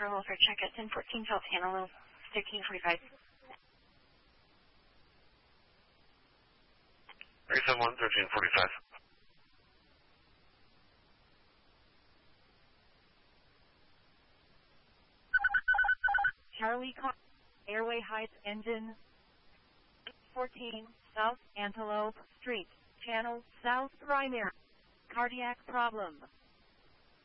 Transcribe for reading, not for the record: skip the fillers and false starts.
approval for check at 1014 Phelps Antelope, 1345. 371, 1345. Charlie Airway Heights engine 14 South Antelope Street, channel south primary, cardiac problem.